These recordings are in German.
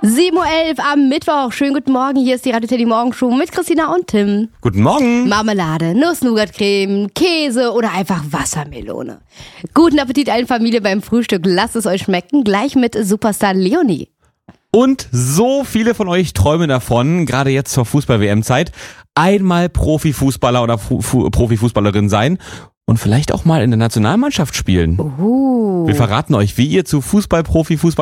7.11 Uhr am Mittwoch. Schönen guten Morgen. Hier ist die Radio Teddy Morgenshow mit Christina und Tim. Guten Morgen. Marmelade, Nuss-Nougat-Creme, Käse oder einfach Wassermelone. Guten Appetit allen Familie beim Frühstück. Lasst es euch schmecken. Gleich mit Superstar Leonie. Und so viele von euch träumen davon, gerade jetzt zur Fußball-WM-Zeit, einmal Profifußballer oder Profifußballerin sein und vielleicht auch mal in der Nationalmannschaft spielen. Wir verraten euch, wie ihr zu Fußprofis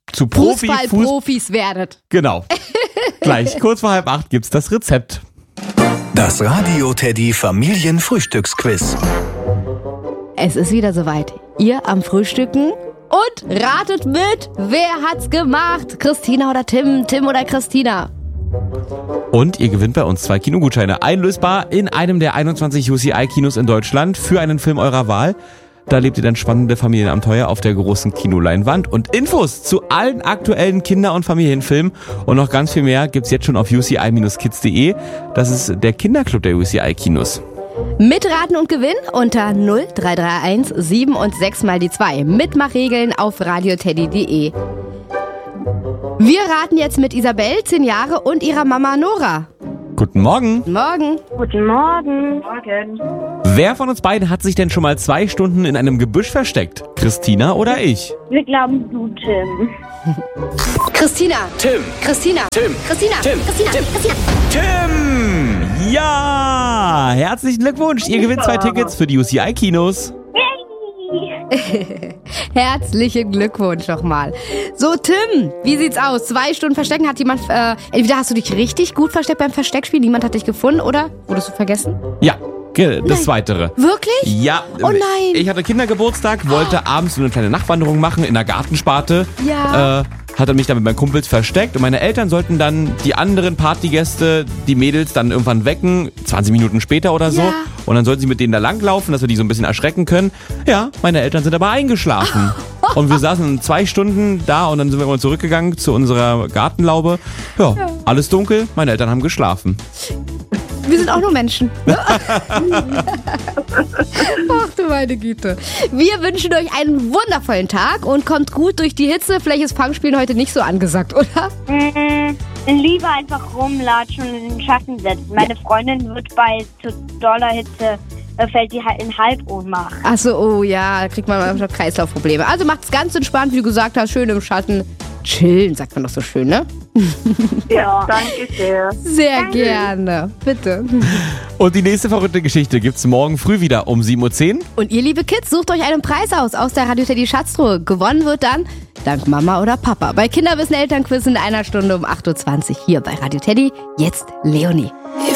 werdet. Genau. Gleich kurz vor 7:30 gibt's das Rezept. Das Radio Teddy Familienfrühstücksquiz. Es ist wieder soweit. Ihr am Frühstücken und ratet mit, wer hat's gemacht? Christina oder Tim? Tim oder Christina? Und ihr gewinnt bei uns 2 Kinogutscheine, einlösbar in einem der 21 UCI-Kinos in Deutschland für einen Film eurer Wahl. Da lebt ihr dann spannende Familienabenteuer auf der großen Kinoleinwand. Und Infos zu allen aktuellen Kinder- und Familienfilmen und noch ganz viel mehr gibt's jetzt schon auf uci-kids.de. Das ist der Kinderclub der UCI-Kinos. Mitraten und Gewinn unter 0331 7 und 6 mal die 2. Mitmachregeln auf radioteddy.de. Wir raten jetzt mit Isabel, 10 Jahre, und ihrer Mama Nora. Guten Morgen. Morgen. Guten Morgen. Morgen. Wer von uns beiden hat sich denn schon mal 2 Stunden in einem Gebüsch versteckt? Christina oder ich? Wir glauben du, Tim. Christina. Tim. Christina. Tim. Christina. Tim. Christina. Tim. Christina. Tim! Ja! Herzlichen Glückwunsch. Ihr gewinnt 2 Tickets für die UCI-Kinos. Herzlichen Glückwunsch nochmal. So, Tim, wie sieht's aus? 2 Stunden Verstecken, hat jemand, entweder hast du dich richtig gut versteckt beim Versteckspiel, niemand hat dich gefunden, oder wurdest du vergessen? Ja, das Zweitere. Wirklich? Ja. Oh nein. Ich hatte Kindergeburtstag, wollte abends so eine kleine Nachtwanderung machen in der Gartensparte. Ja. Hatte mich dann mit meinen Kumpels versteckt und meine Eltern sollten dann die anderen Partygäste, die Mädels, dann irgendwann wecken, 20 Minuten später oder so. Ja. Und dann sollten sie mit denen da langlaufen, dass wir die so ein bisschen erschrecken können. Ja, meine Eltern sind aber eingeschlafen. Und wir saßen 2 Stunden da und dann sind wir mal zurückgegangen zu unserer Gartenlaube. Ja, alles dunkel, meine Eltern haben geschlafen. Wir sind auch nur Menschen. Ach du meine Güte. Wir wünschen euch einen wundervollen Tag und kommt gut durch die Hitze. Vielleicht ist Fangspielen heute nicht so angesagt, oder? Lieber einfach rumlatschen und in den Schatten setzen. Meine Freundin wird bei zu doller Hitze, fällt die halt in Halbohnmacht. Achso, oh ja, da kriegt man manchmal Kreislaufprobleme. Also macht's ganz entspannt, wie du gesagt hast, schön im Schatten. Chillen, sagt man doch so schön, ne? Ja, danke sehr. Sehr gerne. Bitte. Und die nächste verrückte Geschichte gibt's morgen früh wieder um 7:10 Uhr. Und ihr, liebe Kids, sucht euch einen Preis aus der Radio Teddy Schatztruhe. Gewonnen wird dann dank Mama oder Papa. Bei Kinderwissen Elternquiz in einer Stunde um 8:20 Uhr hier bei Radio Teddy. Jetzt Leonie.